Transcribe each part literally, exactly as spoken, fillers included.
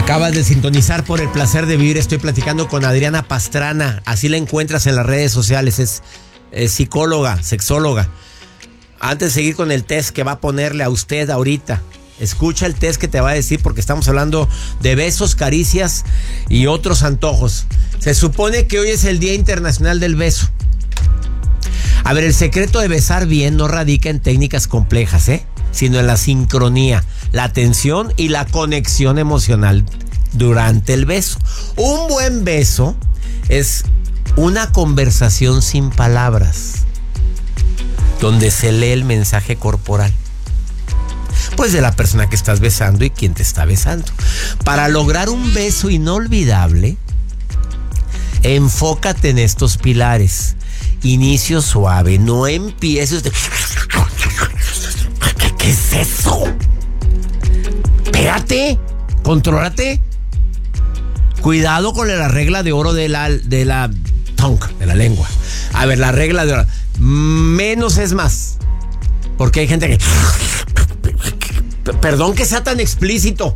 Acabas de sintonizar por El Placer de Vivir. Estoy platicando con Adriana Pastrana. Así la encuentras en las redes sociales. Es, es psicóloga, sexóloga. Antes de seguir con el test que va a ponerle a usted ahorita, escucha el test que te va a decir, porque estamos hablando de besos, caricias y otros antojos. Se supone que hoy es el Día Internacional del Beso. A ver, el secreto de besar bien no radica en técnicas complejas, ¿eh? Sino en la sincronía, la atención y la conexión emocional durante el beso. Un buen beso es una conversación sin palabras, donde se lee el mensaje corporal, pues de la persona que estás besando y quien te está besando. Para lograr un beso inolvidable, enfócate en estos pilares. Inicio suave, no empieces de... ¿Qué, qué es eso? Espérate, contrólate. Cuidado con la regla de oro de la, de la tongue, de la lengua. A ver, la regla de oro. Menos es más. Porque hay gente que... Perdón que sea tan explícito.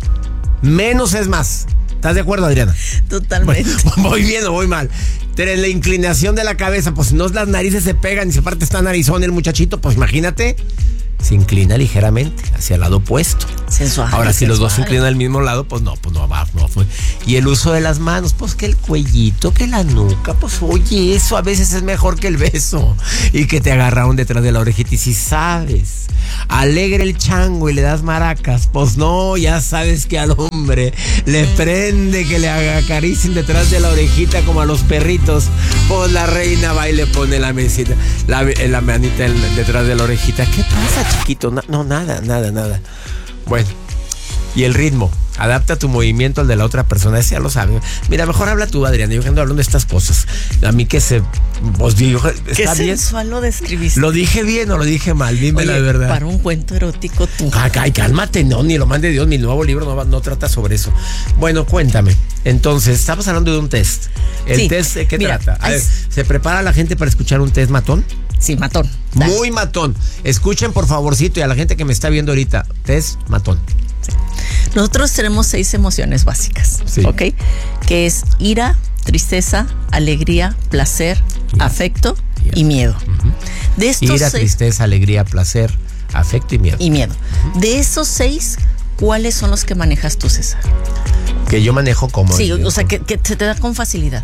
Menos es más. ¿Estás de acuerdo, Adriana? Totalmente. Voy, voy bien o voy mal. Pero la inclinación de la cabeza, pues si no las narices se pegan y se parte esta narizón el muchachito, pues imagínate, se inclina ligeramente hacia el lado opuesto. Sensual. Ahora, si sensual. los dos se inclinan al mismo lado, pues no, pues no va, no fue. Y el uso de las manos, pues que el cuellito, que la nuca, pues oye, eso a veces es mejor que el beso. Y que te agarraron detrás de la orejita. Y si sabes, alegre el chango y le das maracas, pues no, ya sabes que al hombre le prende que le acaricien detrás de la orejita como a los perritos. Pues la reina va y le pone la mesita, la, la manita detrás de la orejita. ¿Qué pasa, chiquito? No, no, nada, nada, nada. Bueno, y el ritmo, adapta tu movimiento al de la otra persona, ese ya lo sabe. Mira, mejor habla tú, Adriana, yo que ando hablando de estas cosas. A mí que se... Pues digo, ¿está Qué bien? sensual lo describiste. ¿Lo dije bien o lo dije mal? Dime la verdad. Para un cuento erótico tú. Ay, ay, cálmate, no, ni lo mande Dios, mi nuevo libro no, no trata sobre eso. Bueno, cuéntame. Entonces, estamos hablando de un test. ¿El Sí, test de qué mira, trata? A hay... ver, ¿se prepara la gente para escuchar un test matón? Sí, matón. Dale. Muy matón. Escuchen, por favorcito, y a la gente que me está viendo ahorita, test matón. Sí. Nosotros tenemos seis emociones básicas, Sí. ¿ok? Que es ira, tristeza, alegría, placer, Yeah. afecto Yeah. y miedo. Uh-huh. De estos Ira, seis, tristeza, alegría, placer, afecto y miedo. y miedo. Uh-huh. De esos seis, ¿cuáles son los que manejas tú, César? Que yo manejo como... Sí, yo, o sea, que, que se te da con facilidad.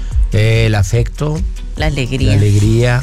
El afecto, La alegría. la alegría,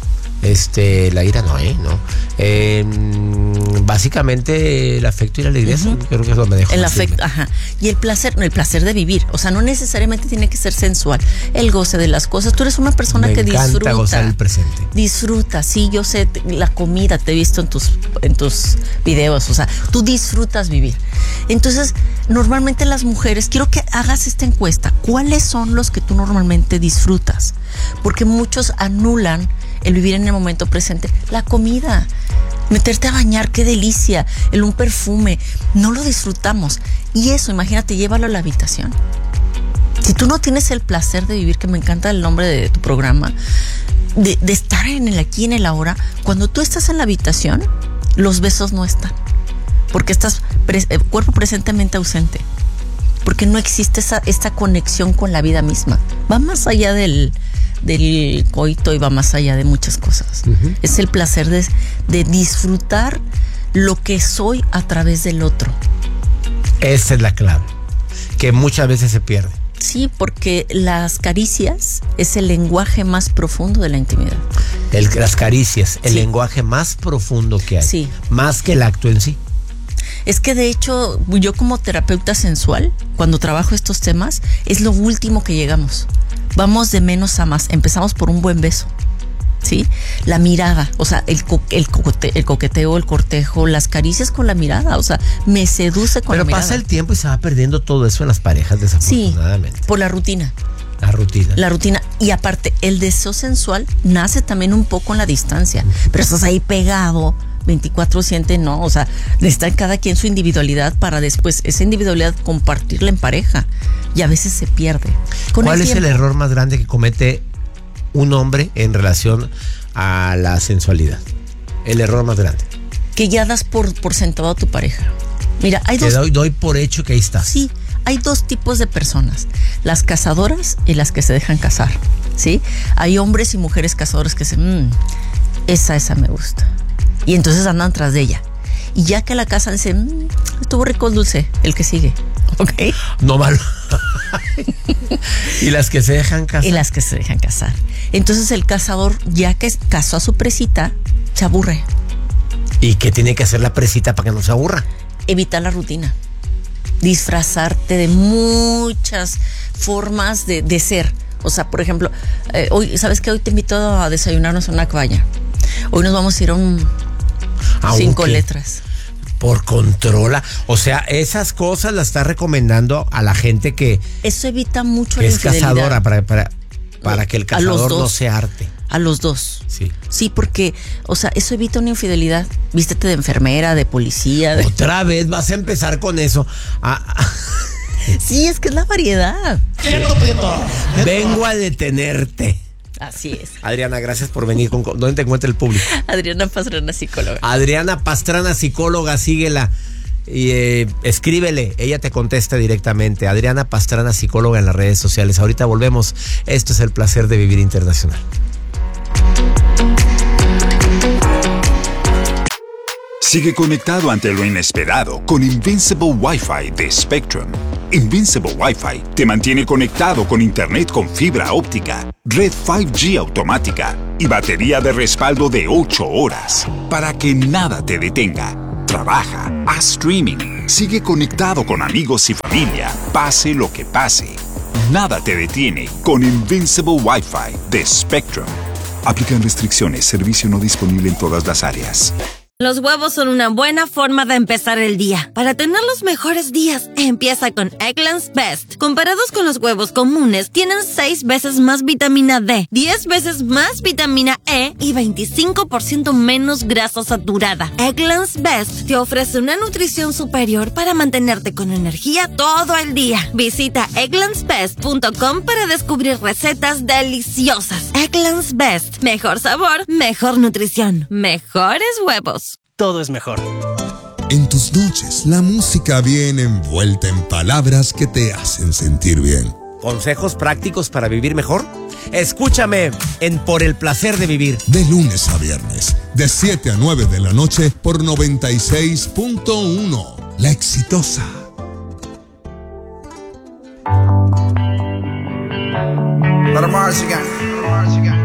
este, la ira no, ¿eh? No. Eh, básicamente el afecto y la alegría, uh-huh. Creo que es lo que me dejo. El afecto, ajá. Y el placer, el placer de vivir. O sea, no necesariamente tiene que ser sensual. El goce de las cosas. Tú eres una persona me que encanta disfruta. Gozar el presente. Disfruta, sí, yo sé, la comida te he visto en tus, en tus videos. O sea, tú disfrutas vivir. Entonces, normalmente las mujeres, quiero que hagas esta encuesta. ¿Cuáles son los que tú normalmente disfrutas? Porque muchos anulan el vivir en el momento presente. La comida, meterte a bañar, qué delicia, el un perfume, no lo disfrutamos. Y eso, imagínate, llévalo a la habitación. Si tú no tienes el placer de vivir, que me encanta el nombre de tu programa, de, de estar en el aquí, en el ahora, cuando tú estás en la habitación, los besos no están, porque estás pre- cuerpo presentemente ausente, porque no existe esa, esta conexión con la vida misma. Va más allá del, del coito y va más allá de muchas cosas. Uh-huh. Es el placer de, de disfrutar lo que soy a través del otro. Esa es la clave, que muchas veces se pierde. Sí, porque las caricias es el lenguaje más profundo de la intimidad. El, las caricias, el sí. lenguaje más profundo que hay. Sí. Más que el acto en sí. Es que de hecho, yo como terapeuta sensual, cuando trabajo estos temas, es lo último que llegamos. Vamos de menos a más. Empezamos por un buen beso, ¿sí? La mirada, o sea, el, co- el, coquete- el coqueteo, el cortejo, las caricias con la mirada, o sea, me seduce con Pero la mirada. pasa el tiempo y se va perdiendo todo eso en las parejas, desafortunadamente. Sí, por la rutina. La rutina. La rutina. Y aparte, el deseo sensual nace también un poco en la distancia. Pero estás ahí pegado, veinticuatro siete, no. O sea, está en cada quien su individualidad para después esa individualidad compartirla en pareja. Y a veces se pierde. Con ¿Cuál el es tiempo, el error más grande que comete un hombre en relación a la sensualidad? El error más grande. Que ya das por, por sentado a tu pareja. Mira, hay Te dos... doy, doy por hecho que ahí está. Sí, hay dos tipos de personas, las cazadoras y las que se dejan cazar, ¿sí? Hay hombres y mujeres cazadores que dicen, mmm, esa, esa me gusta. Y entonces andan tras de ella. Y ya que la cazan, dicen, mmm, estuvo rico el dulce, el que sigue, ¿ok? No malo. Y las que se dejan cazar. Y las que se dejan cazar. Entonces el cazador, ya que cazó a su presita, se aburre. ¿Y qué tiene que hacer la presita para que no se aburra? Evitar la rutina. Disfrazarte de muchas formas de, de ser. O sea, por ejemplo, eh, hoy, ¿sabes qué? Hoy te invito a desayunarnos en una cabaña. Hoy nos vamos a ir a un ¿A cinco un qué? letras. Por controla. O sea, esas cosas las está recomendando a la gente que, Eso evita mucho que la es infidelidad. cazadora para, para, para que el A los cazador dos. no se harte. A los dos. Sí. Sí, porque, o sea, eso evita una infidelidad. Vístete de enfermera, de policía. De... Otra vez vas a empezar con eso. Ah, ah. Sí, es que es la variedad. Vengo a detenerte. Así es. Adriana, gracias por venir. Con, ¿dónde te encuentra el público? Adriana Pastrana, psicóloga. Adriana Pastrana, psicóloga, síguela y eh, escríbele, ella te contesta directamente. Adriana Pastrana, psicóloga, en las redes sociales. Ahorita volvemos. Esto es El Placer de Vivir Internacional. Sigue conectado ante lo inesperado con Invincible Wi-Fi de Spectrum. Invincible Wi-Fi te mantiene conectado con internet con fibra óptica, red cinco G automática y batería de respaldo de ocho horas para que nada te detenga. Trabaja, haz streaming, sigue conectado con amigos y familia, pase lo que pase. Nada te detiene con Invincible Wi-Fi de Spectrum. Aplican restricciones, servicio no disponible en todas las áreas. Los huevos son una buena forma de empezar el día. Para tener los mejores días, empieza con Eggland's Best. Comparados con los huevos comunes, tienen seis veces más vitamina D, diez veces más vitamina E y veinticinco por ciento menos grasa saturada. Eggland's Best te ofrece una nutrición superior para mantenerte con energía todo el día. Visita egglands best punto com para descubrir recetas deliciosas. Eggland's Best. Mejor sabor, mejor nutrición, mejores huevos. Todo es mejor. En tus noches, la música viene envuelta en palabras que te hacen sentir bien. ¿Consejos prácticos para vivir mejor? Escúchame en Por el Placer de Vivir. De lunes a viernes, de siete a nueve de la noche, por noventa y seis punto uno. La Exitosa. Let 'em march again.